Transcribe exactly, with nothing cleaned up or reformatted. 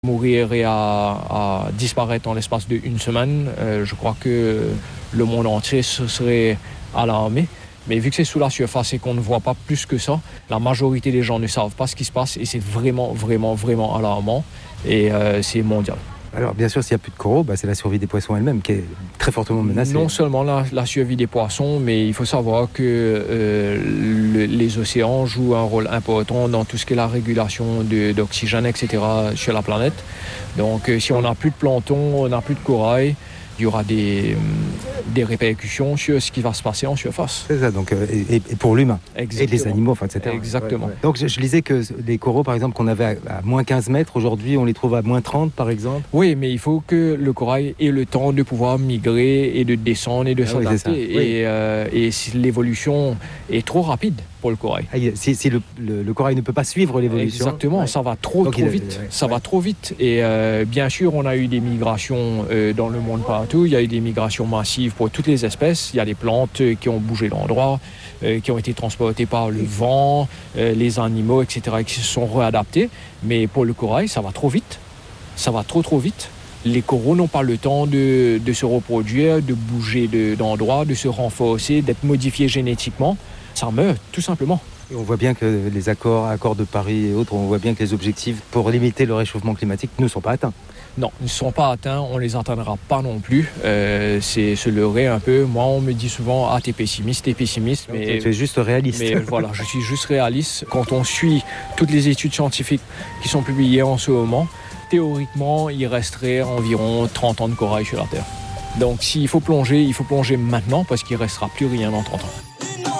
Mourir et à, à disparaître en l'espace d'une semaine, euh, je crois que le monde entier se serait alarmé. Mais vu que c'est sous la surface et qu'on ne voit pas plus que ça, la majorité des gens ne savent pas ce qui se passe et c'est vraiment, vraiment, vraiment alarmant et euh, c'est mondial. Alors bien sûr, s'il n'y a plus de coraux, bah, c'est la survie des poissons elle-même qui est très fortement menacée. Non seulement la, la survie des poissons, mais il faut savoir que euh, le, les océans jouent un rôle important dans tout ce qui est la régulation de, d'oxygène, et cetera sur la planète. Donc euh, si on n'a plus de plancton, on n'a plus de corail, il y aura des, des répercussions sur ce qui va se passer en surface. C'est ça, donc, euh, et, et pour l'humain, Exactement. et les animaux, enfin, et cetera. Exactement. Ouais, ouais. Donc je, je lisais que les coraux, par exemple, qu'on avait à, à moins quinze mètres, aujourd'hui on les trouve à moins trente, par exemple. Oui, mais il faut que le corail ait le temps de pouvoir migrer et de descendre et de ah s'adapter. Oui, et, oui. euh, et si l'évolution est trop rapide pour le corail. Ah, si si le, le, le corail ne peut pas suivre l'évolution. Exactement, ouais. ça va trop, Donc, trop vite. Ouais, ça ouais. va trop vite. Et euh, bien sûr, on a eu des migrations euh, dans le monde partout. Il y a eu des migrations massives pour toutes les espèces. Il y a des plantes qui ont bougé d'endroit, euh, qui ont été transportées par le vent, euh, les animaux, et cetera, qui se sont réadaptés. Mais pour le corail, ça va trop vite. Ça va trop, trop vite. Les coraux n'ont pas le temps de, de se reproduire, de bouger de, d'endroit, de se renforcer, d'être modifiés génétiquement. Ça meurt, tout simplement. Et on voit bien que les accords, accords de Paris et autres, on voit bien que les objectifs pour limiter le réchauffement climatique ne sont pas atteints. Non, ils ne sont pas atteints, on ne les atteindra pas non plus. Euh, c'est se leurrer un peu. Moi, on me dit souvent « Ah, t'es pessimiste, t'es pessimiste. » Mais tu es juste réaliste. Mais voilà, je suis juste réaliste. Quand on suit toutes les études scientifiques qui sont publiées en ce moment, théoriquement, il resterait environ trente ans de corail sur la Terre. Donc s'il faut plonger, il faut plonger maintenant parce qu'il ne restera plus rien dans trente ans.